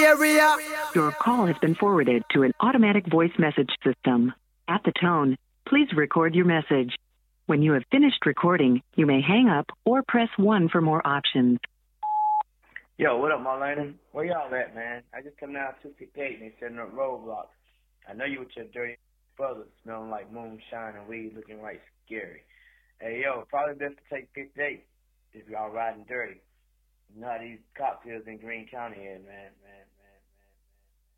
area. Your call has been forwarded to an automatic voice message system. At the tone, please record your message. When you have finished recording, you may hang up or press 1 for more options. Yo, what up, Marlena? Where y'all at, man? I just come down 258 and they setting up roadblocks. I know you with your dirty brothers smelling like moonshine and weed looking right scary. Hey, yo, probably best to take 58 if y'all riding dirty. You know how these cops is in Greene County is, man.